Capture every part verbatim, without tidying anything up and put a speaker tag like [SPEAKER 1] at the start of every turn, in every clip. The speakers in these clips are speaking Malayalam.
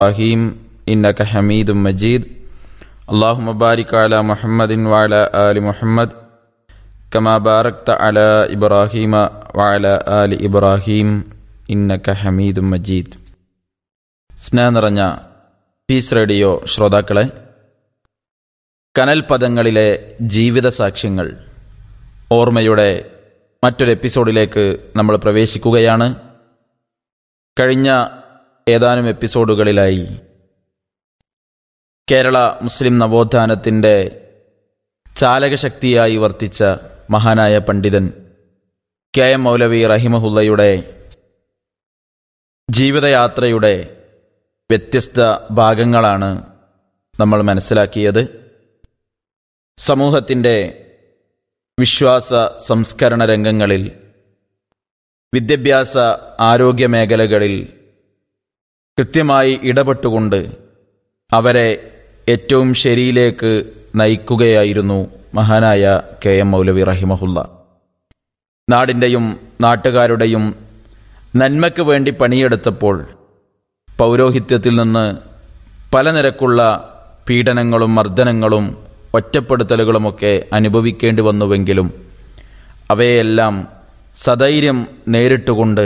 [SPEAKER 1] ഇബ്രാഹിം ഇന്നക ഹമീദും മജീദ്. അല്ലാഹുമ്മ ബാരിക് അലാ മുഹമ്മദിൻ വഅലാ ആലി മുഹമ്മദ് കമാ ബാരക്ത അലാ ഇബ്രാഹിമ വഅലാ ആലി ഇബ്രാഹിം ഇന്നക ഹമീദും മജീദ്. സ്നേഹം നിറഞ്ഞ പീസ് റേഡിയോ ശ്രോതാക്കളെ, കനൽ പദങ്ങളിലെ ജീവിത സാക്ഷ്യങ്ങൾ ഓർമ്മയുടെ മറ്റൊരു എപ്പിസോഡിലേക്ക് നമ്മൾ പ്രവേശിക്കുകയാണ്. കഴിഞ്ഞ ഏതാനും എപ്പിസോഡുകളിലായി കേരള മുസ്ലിം നവോത്ഥാനത്തിൻ്റെ ചാലകശക്തിയായി വർത്തിച്ച മഹാനായ പണ്ഡിതൻ കെ എം മൗലവി റഹിമഹുല്ലയുടെ ജീവിതയാത്രയുടെ വ്യത്യസ്ത ഭാഗങ്ങളാണ് നമ്മൾ മനസ്സിലാക്കിയത്. സമൂഹത്തിൻ്റെ വിശ്വാസ സംസ്കരണ രംഗങ്ങളിൽ, വിദ്യാഭ്യാസ ആരോഗ്യ മേഖലകളിൽ കൃത്യമായി ഇടപെട്ടുകൊണ്ട് അവരെ ഏറ്റവും ശരിയിലേക്ക് നയിക്കുകയായിരുന്നു മഹാനായ കെ എം മൗലവി റഹിമഹുല്ല. നാടിൻ്റെയും നാട്ടുകാരുടെയും നന്മയ്ക്ക് വേണ്ടി പണിയെടുത്തപ്പോൾ പൗരോഹിത്യത്തിൽ നിന്ന് പല നിരക്കുള്ള പീഡനങ്ങളും മർദ്ദനങ്ങളും ഒറ്റപ്പെടുത്തലുകളുമൊക്കെ അനുഭവിക്കേണ്ടി വന്നുവെങ്കിലും അവയെല്ലാം സധൈര്യം നേരിട്ടുകൊണ്ട്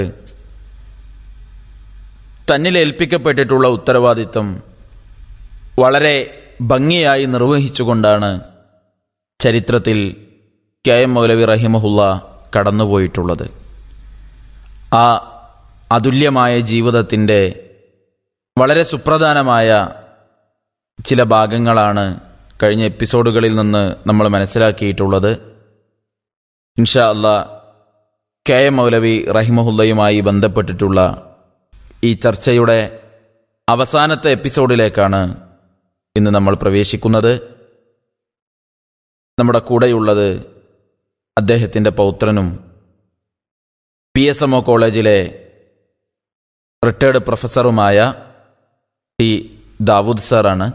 [SPEAKER 1] തന്നിലേൽപ്പിക്കപ്പെട്ടിട്ടുള്ള ഉത്തരവാദിത്വം വളരെ ഭംഗിയായി നിർവഹിച്ചുകൊണ്ടാണ് ചരിത്രത്തിൽ കെ എം മൗലവി റഹിമഹുല്ല കടന്നുപോയിട്ടുള്ളത്. ആ അതുല്യമായ ജീവിതത്തിൻ്റെ വളരെ സുപ്രധാനമായ ചില ഭാഗങ്ങളാണ് കഴിഞ്ഞ എപ്പിസോഡുകളിൽ നിന്ന് നമ്മൾ മനസ്സിലാക്കിയിട്ടുള്ളത്. ഇൻഷാ അല്ലാ കെ എം മൗലവി റഹിമഹുല്ലയുമായി ബന്ധപ്പെട്ടിട്ടുള്ള ഈ ചർച്ചയുടെ അവസാനത്തെ എപ്പിസോഡിലേക്കാണ് ഇന്ന് നമ്മൾ പ്രവേശിക്കുന്നത്. നമ്മുടെ കൂടെയുള്ളത് അദ്ദേഹത്തിൻ്റെ പൗത്രനും പി എസ് എം ഒ കോളേജിലെ റിട്ടയർഡ് പ്രൊഫസറുമായ ടി ദാവൂദ് സാറാണ്.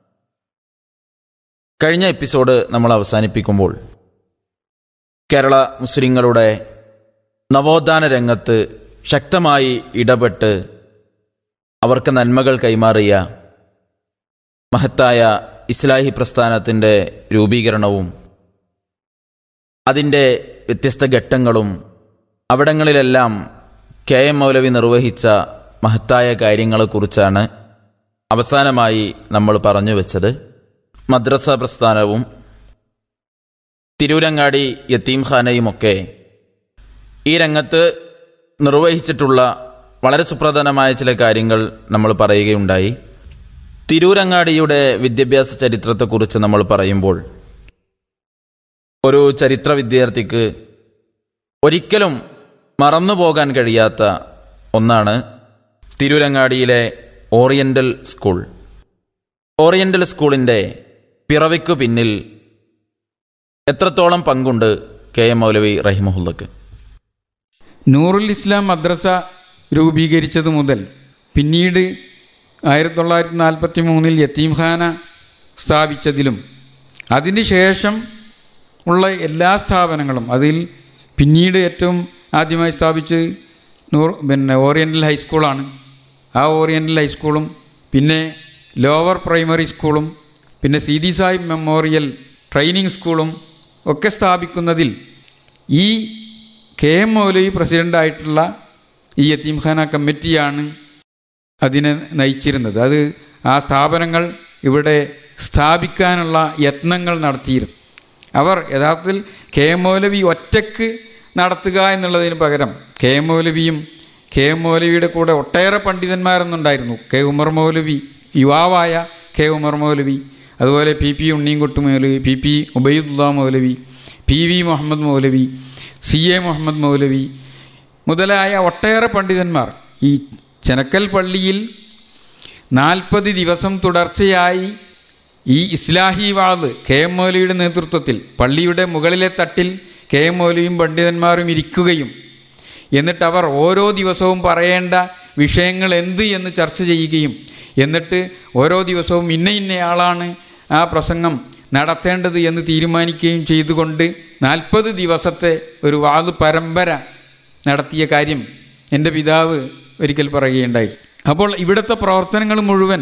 [SPEAKER 1] കഴിഞ്ഞ എപ്പിസോഡ് നമ്മൾ അവസാനിപ്പിക്കുമ്പോൾ കേരള മുസ്ലിങ്ങളുടെ നവോത്ഥാന രംഗത്ത് ശക്തമായി ഇടപെട്ട് അവർക്ക് നന്മകൾ കൈമാറിയ മഹത്തായ ഇസ്ലാഹി പ്രസ്ഥാനത്തിൻ്റെ രൂപീകരണവും അതിൻ്റെ വ്യത്യസ്ത ഘട്ടങ്ങളും അവിടങ്ങളിലെല്ലാം കെ എം മൗലവി നിർവഹിച്ച മഹത്തായ കാര്യങ്ങളെക്കുറിച്ചാണ് അവസാനമായി നമ്മൾ പറഞ്ഞു വെച്ചത്. മദ്രസ പ്രസ്ഥാനവും തിരൂരങ്ങാടി യത്തീംഖാനയുമൊക്കെ ഈ രംഗത്ത് നിർവഹിച്ചിട്ടുള്ള വളരെ സുപ്രധാനമായ ചില കാര്യങ്ങൾ നമ്മൾ പറയുകയുണ്ടായി. തിരൂരങ്ങാടിയുടെ വിദ്യാഭ്യാസ ചരിത്രത്തെക്കുറിച്ച് നമ്മൾ പറയുമ്പോൾ ഒരു ചരിത്ര വിദ്യാർത്ഥിക്ക് ഒരിക്കലും മറന്നുപോകാൻ കഴിയാത്ത ഒന്നാണ് തിരൂരങ്ങാടിയിലെ ഓറിയൻ്റൽ സ്കൂൾ. ഓറിയൻ്റൽ സ്കൂളിൻ്റെ പിറവിക്കു പിന്നിൽ എത്രത്തോളം പങ്കുണ്ട് കെ എം മൗലവി റഹിമഹുല്ലക്ക്?
[SPEAKER 2] നൂറുൽ ഇസ്ലാം മദ്രസ രൂപീകരിച്ചതു മുതൽ പിന്നീട് ആയിരത്തി തൊള്ളായിരത്തി നാൽപ്പത്തി മൂന്നിൽ യത്തീംഖാന സ്ഥാപിച്ചതിലും അതിന് ശേഷം ഉള്ള എല്ലാ സ്ഥാപനങ്ങളും, അതിൽ പിന്നീട് ഏറ്റവും ആദ്യമായി സ്ഥാപിച്ചത് നൂർ പിന്നെ ഓറിയൻ്റൽ ഹൈസ്കൂളാണ്. ആ ഓറിയൻ്റൽ ഹൈസ്കൂളും പിന്നെ ലോവർ പ്രൈമറി സ്കൂളും പിന്നെ സീതി സാഹിബ് മെമ്മോറിയൽ ട്രെയിനിങ് സ്കൂളും ഒക്കെ സ്ഥാപിക്കുന്നതിൽ ഈ കെ എം മൗലവി പ്രസിഡൻ്റായിട്ടുള്ള ഈ യത്തീംഖാന കമ്മിറ്റിയാണ് അതിനെ നയിച്ചിരുന്നത്. അത് ആ സ്ഥാപനങ്ങൾ ഇവിടെ സ്ഥാപിക്കാനുള്ള യത്നങ്ങൾ നടത്തിയിരുന്നു. അവർ യഥാർത്ഥത്തിൽ കെ എം മൗലവി ഒറ്റയ്ക്ക് നടത്തുക എന്നുള്ളതിന് പകരം കെ എം മൗലവിയും കെ എം മൗലവിയുടെ കൂടെ ഒട്ടേറെ പണ്ഡിതന്മാരെന്നുണ്ടായിരുന്നു. കെ ഉമർ മൗലവി, യുവാവായ കെ ഉമർ മൗലവി, അതുപോലെ P P Unneenkutty Moulavi, P P Ubaidulla Moulavi, P V Muhammad Moulavi, C A Muhammad മൗലവി മുതലായ ഒട്ടേറെ പണ്ഡിതന്മാർ ഈ ചെനക്കൽ പള്ളിയിൽ നാൽപ്പത് ദിവസം തുടർച്ചയായി ഈ ഇസ്ലാഹി വാദ് കെ എം മൗലവിയുടെ നേതൃത്വത്തിൽ പള്ളിയുടെ മുകളിലെ തട്ടിൽ കെ എം മൗലവിയും പണ്ഡിതന്മാരും ഇരിക്കുകയും എന്നിട്ട് അവർ ഓരോ ദിവസവും പറയേണ്ട വിഷയങ്ങൾ എന്ത് എന്ന് ചർച്ച ചെയ്യുകയും എന്നിട്ട് ഓരോ ദിവസവും ഇന്ന ഇന്നയാളാണ് ആ പ്രസംഗം നടത്തേണ്ടത് എന്ന് തീരുമാനിക്കുകയും ചെയ്തുകൊണ്ട് നാൽപ്പത് ദിവസത്തെ ഒരു വാദ് പരമ്പര നടത്തിയ കാര്യം എൻ്റെ പിതാവ് ഒരിക്കൽ പറയുകയുണ്ടായി. അപ്പോൾ ഇവിടുത്തെ പ്രവർത്തനങ്ങൾ മുഴുവൻ